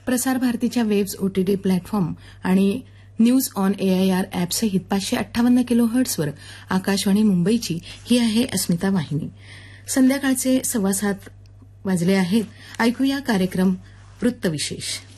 प्रसार भारतीच्या waves OTT platform आणि न्यूज ऑन एआयआर ॲपसहित 558 किलोहर्ट्झवर आकाशवाणी मुंबईची ही आहे अस्मिता वाहिनी. संध्याकाळचे 7:15 वाजले आहेत. ऐकूया कार्यक्रम वृत्तविशेष.